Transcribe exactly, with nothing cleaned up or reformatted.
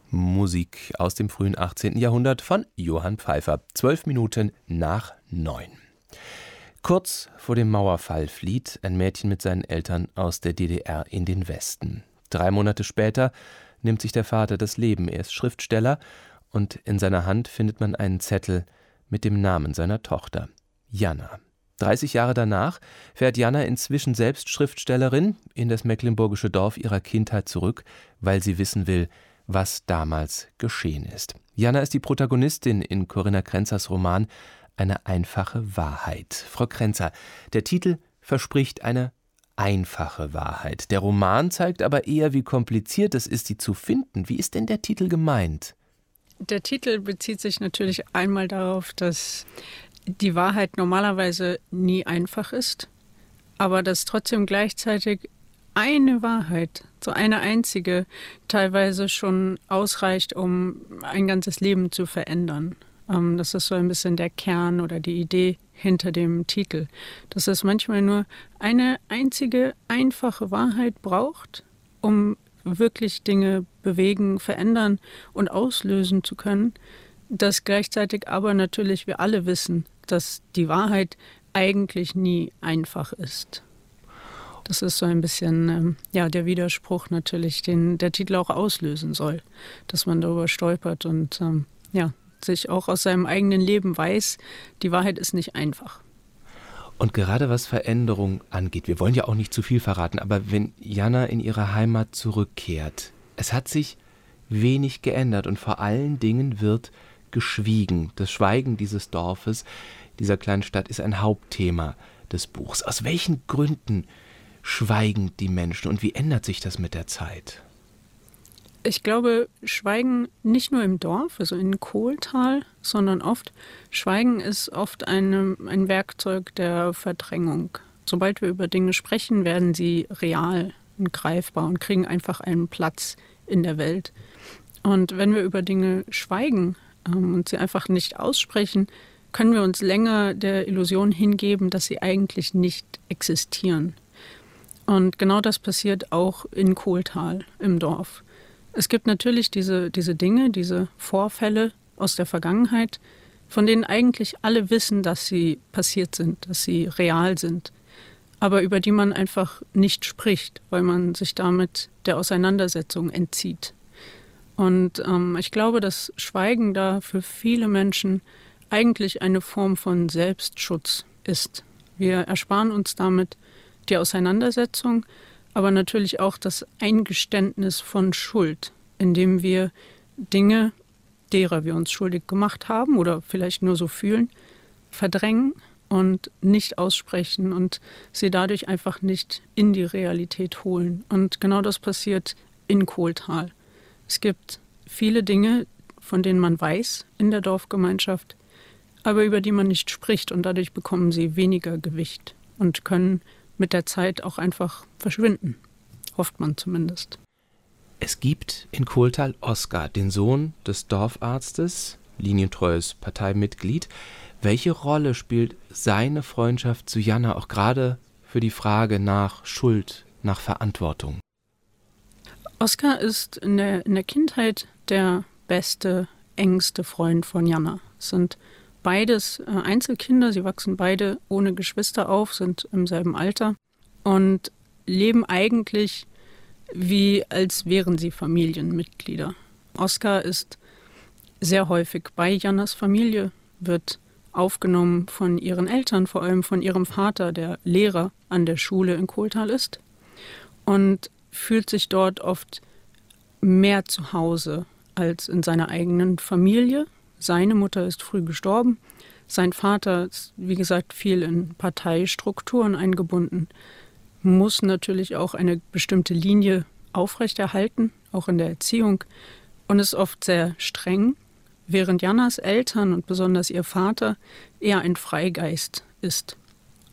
Musik aus dem frühen achtzehnten. Jahrhundert von Johann Pfeiffer. Zwölf Minuten nach neun. Kurz vor dem Mauerfall flieht ein Mädchen mit seinen Eltern aus der D D R in den Westen. Drei Monate später nimmt sich der Vater das Leben. Er ist Schriftsteller und in seiner Hand findet man einen Zettel mit dem Namen seiner Tochter, Jana. dreißig Jahre danach fährt Jana, inzwischen selbst Schriftstellerin, in das mecklenburgische Dorf ihrer Kindheit zurück, weil sie wissen will, was damals geschehen ist. Jana ist die Protagonistin in Corinna Krenzers Roman Eine einfache Wahrheit. Frau Krenzer, der Titel verspricht eine einfache Wahrheit. Der Roman zeigt aber eher, wie kompliziert es ist, die zu finden. Wie ist denn der Titel gemeint? Der Titel bezieht sich natürlich einmal darauf, dass die Wahrheit normalerweise nie einfach ist, aber dass trotzdem gleichzeitig eine Wahrheit, so eine einzige, teilweise schon ausreicht, um ein ganzes Leben zu verändern. Ähm, das ist so ein bisschen der Kern oder die Idee hinter dem Titel. Dass es manchmal nur eine einzige, einfache Wahrheit braucht, um wirklich Dinge bewegen, verändern und auslösen zu können, dass gleichzeitig aber natürlich wir alle wissen, dass die Wahrheit eigentlich nie einfach ist. Das ist so ein bisschen ähm, ja, der Widerspruch natürlich, den der Titel auch auslösen soll, dass man darüber stolpert und ähm, ja, sich auch aus seinem eigenen Leben weiß, die Wahrheit ist nicht einfach. Und gerade was Veränderung angeht, wir wollen ja auch nicht zu viel verraten, aber wenn Jana in ihre Heimat zurückkehrt, es hat sich wenig geändert und vor allen Dingen wird geschwiegen. Das Schweigen dieses Dorfes, dieser kleinen Stadt, ist ein Hauptthema des Buchs. Aus welchen Gründen schweigen die Menschen und wie ändert sich das mit der Zeit? Ich glaube, Schweigen nicht nur im Dorf, also in Kohltal, sondern oft, Schweigen ist oft eine, ein Werkzeug der Verdrängung. Sobald wir über Dinge sprechen, werden sie real und greifbar und kriegen einfach einen Platz in der Welt. Und wenn wir über Dinge schweigen ähm, und sie einfach nicht aussprechen, können wir uns länger der Illusion hingeben, dass sie eigentlich nicht existieren. Und genau das passiert auch in Kohltal im Dorf. Es gibt natürlich diese, diese Dinge, diese Vorfälle aus der Vergangenheit, von denen eigentlich alle wissen, dass sie passiert sind, dass sie real sind, aber über die man einfach nicht spricht, weil man sich damit der Auseinandersetzung entzieht. Und ähm, ich glaube, dass Schweigen da für viele Menschen eigentlich eine Form von Selbstschutz ist. Wir ersparen uns damit die Auseinandersetzung, aber natürlich auch das Eingeständnis von Schuld, indem wir Dinge, derer wir uns schuldig gemacht haben oder vielleicht nur so fühlen, verdrängen und nicht aussprechen und sie dadurch einfach nicht in die Realität holen. Und genau das passiert in Kohltal. Es gibt viele Dinge, von denen man weiß in der Dorfgemeinschaft, aber über die man nicht spricht und dadurch bekommen sie weniger Gewicht und können mit der Zeit auch einfach verschwinden. Hofft man zumindest. Es gibt in Kohltal Oskar, den Sohn des Dorfarztes, linientreues Parteimitglied. Welche Rolle spielt seine Freundschaft zu Jana auch gerade für die Frage nach Schuld, nach Verantwortung? Oskar ist in der, in der Kindheit der beste, engste Freund von Jana. Es sind beides äh, Einzelkinder, sie wachsen beide ohne Geschwister auf, sind im selben Alter und leben eigentlich wie als wären sie Familienmitglieder. Oskar ist sehr häufig bei Janas Familie, wird aufgenommen von ihren Eltern, vor allem von ihrem Vater, der Lehrer an der Schule in Kohltal ist und fühlt sich dort oft mehr zu Hause als in seiner eigenen Familie. Seine Mutter ist früh gestorben. Sein Vater ist, wie gesagt, viel in Parteistrukturen eingebunden, muss natürlich auch eine bestimmte Linie aufrechterhalten, auch in der Erziehung, und ist oft sehr streng, während Janas Eltern und besonders ihr Vater eher ein Freigeist ist.